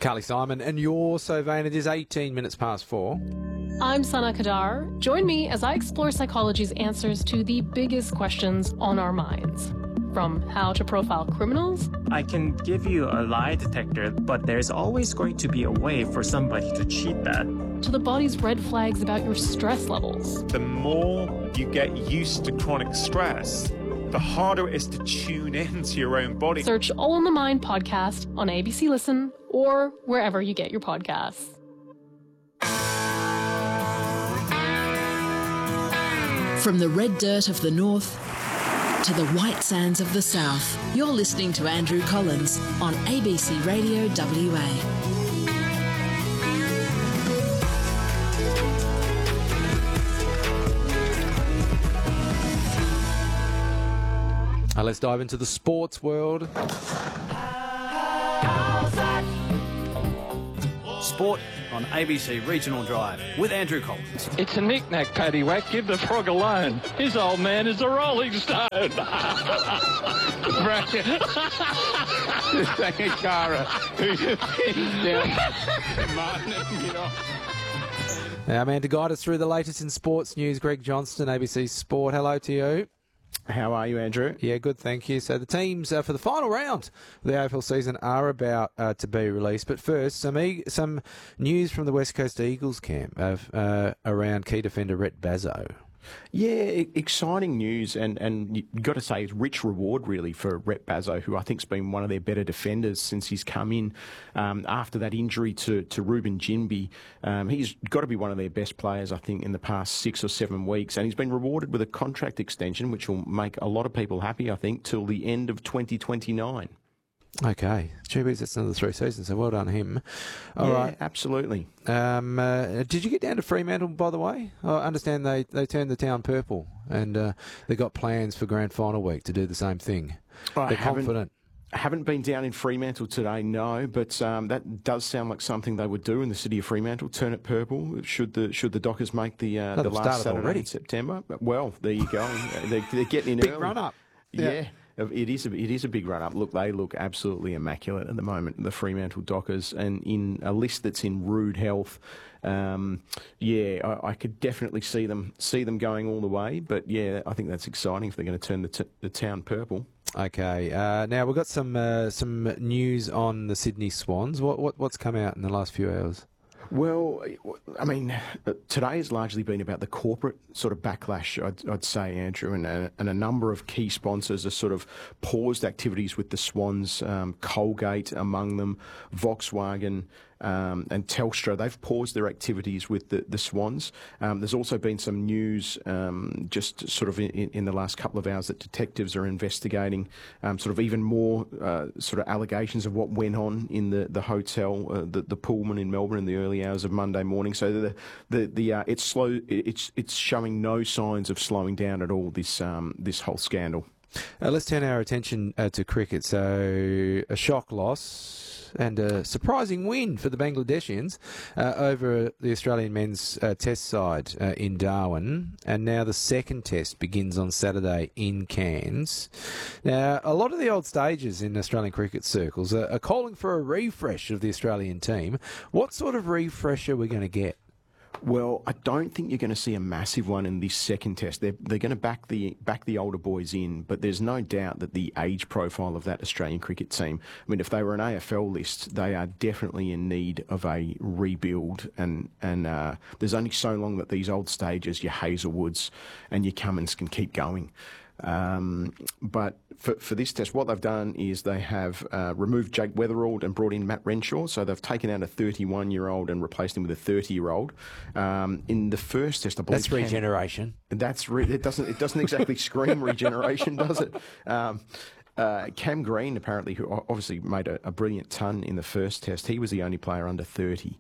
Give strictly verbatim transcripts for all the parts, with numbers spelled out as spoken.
Carly Simon, and you're so vain. It is eighteen minutes past four. I'm Sana Kadar. Join me as I explore psychology's answers to the biggest questions on our minds. From how to profile criminals. I can give you a lie detector, but there's always going to be a way for somebody to cheat that. To the body's red flags about your stress levels. The more you get used to chronic stress, the harder it is to tune into your own body. Search All in the Mind podcast on A B C Listen or wherever you get your podcasts. From the red dirt of the north to the white sands of the south, you're listening to Andrew Collins on A B C Radio W A. Uh, let's dive into the sports world. Sport on A B C Regional Drive with Andrew Collins. It's a knick-knack, paddywhack. Give the frog a loan. His old man is a rolling stone. Bracket. Second Cara. Who's your pins down? Martin, get off. Now, man, to guide us through the latest in sports news, Greg Johnston, A B C Sport. Hello to you. How are you, Andrew? Yeah, good, thank you. So the teams uh, for the final round of the A F L season are about uh, to be released. But first, some e- some news from the West Coast Eagles camp of, uh, around key defender Rhett Bazzo. Yeah, e- exciting news, and, and you've got to say it's rich reward, really, for Rhett Bazzo, who I think's been one of their better defenders since he's come in um, after that injury to, to Ruben Ginbey. Um, he's got to be one of their best players, I think, in the past six or seven weeks, and he's been rewarded with a contract extension, which will make a lot of people happy, I think, till the end of twenty twenty-nine. Okay. Jeebies, that's another three seasons, so well done him. All yeah, right. Absolutely. Um, uh, did you get down to Fremantle, by the way? I understand they, they turned the town purple, and uh, they got plans for grand final week to do the same thing. I They're haven't- confident. I haven't been down in Fremantle today, no, but um, that does sound like something they would do in the city of Fremantle, turn it purple, should the should the Dockers make the uh, No, the they've last started Saturday already. in September. Well, there you go. they're, they're getting in Big early. run up. Yeah. Yeah. It is, a, it is a big run-up. Look, they look absolutely immaculate at the moment, the Fremantle Dockers, and in a list that's in rude health. Um, yeah, I, I could definitely see them see them going all the way, but yeah, I think that's exciting if they're going to turn the, t- the town purple. Okay. Uh, now, we've got some uh, some news on the Sydney Swans. What, what What's come out in the last few hours? Well, I mean, today has largely been about the corporate sort of backlash, I'd, I'd say, Andrew, and a, and a number of key sponsors have sort of paused activities with the Swans, um, Colgate among them, Volkswagen, um, and Telstra. They've paused their activities with the, the Swans. Um, there's also been some news um, just sort of in, in the last couple of hours that detectives are investigating um, sort of even more uh, sort of allegations of what went on in the, the hotel, uh, the, the Pullman in Melbourne in the early hours of Monday morning. So the the, the uh, it's slow. It's it's showing no signs of slowing down at all. This um, this whole scandal. Uh, let's turn our attention uh, to cricket. So, a shock loss and a surprising win for the Bangladeshians uh, over the Australian men's uh, test side uh, in Darwin. And now the second test begins on Saturday in Cairns. Now, a lot of the old stagers in Australian cricket circles are, are calling for a refresh of the Australian team. What sort of refresh are we going to get? Well, I don't think you're going to see a massive one in this second test. They're, they're going to back the back the older boys in, but there's no doubt that the age profile of that Australian cricket team, I mean, if they were an A F L list, they are definitely in need of a rebuild. And, and uh, there's only so long that these old stagers, your Hazelwoods and your Cummins, can keep going. Um, but for, for this test, what they've done is they have uh, removed Jake Weatherald and brought in Matt Renshaw. So they've taken out a thirty-one-year-old and replaced him with a thirty-year-old. Um, in the first test, I believe That's regeneration. Cam, that's re- it doesn't it doesn't exactly scream regeneration, does it? Um, Uh, Cam Green, apparently, who obviously made a, a brilliant ton in the first test, he was the only player under thirty.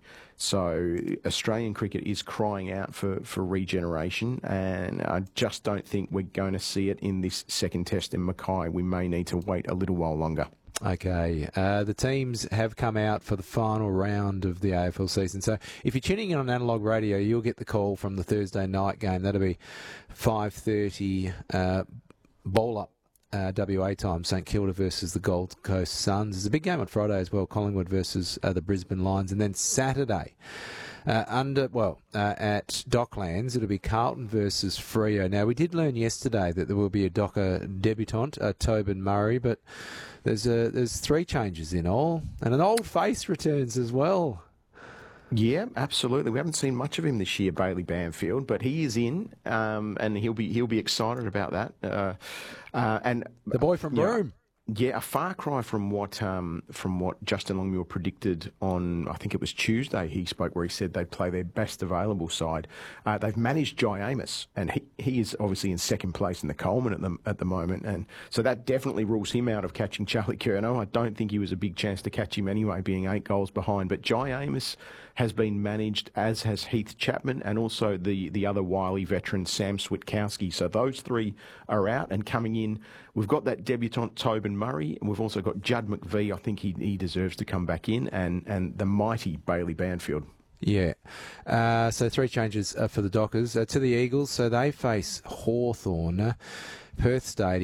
So Australian cricket is crying out for, for regeneration, and I just don't think we're going to see it in this second test in Mackay. We may need to wait a little while longer. Okay, uh, the teams have come out for the final round of the A F L season. So if you're tuning in on Analog Radio, you'll get the call from the Thursday night game. That'll be five thirty uh, bowl-up uh, W A time, St Kilda versus the Gold Coast Suns. There's a big game on Friday as well, Collingwood versus uh, the Brisbane Lions. And then Saturday, uh, under well uh, at Docklands, it'll be Carlton versus Freo. Now, we did learn yesterday that there will be a Docker debutant, uh, Tobin Murray, but there's a, there's three changes in all, and an old face returns as well. Yeah, absolutely. We haven't seen much of him this year, Bailey Banfield, but he is in, um, and he'll be he'll be excited about that. Uh, uh, and the boy from Broome. Yeah, a far cry from what um, from what Justin Longmuir predicted on, I think it was Tuesday. He spoke where he said they'd play their best available side. Uh, they've managed Jai Amos, and he, he is obviously in second place in the Coleman at the at the moment, and so that definitely rules him out of catching Charlie Curnow. I don't think he was a big chance to catch him anyway, being eight goals behind. But Jai Amos has been managed, as has Heath Chapman, and also the the other wily veteran Sam Switkowski. So those three are out, and coming in, we've got that debutant Tobin Murray, and we've also got Judd McVie. I think he, he deserves to come back in, and, and the mighty Bailey Banfield. Yeah. Uh, so three changes uh, for the Dockers. Uh, to the Eagles, so they face Hawthorn, uh, Perth Stadium.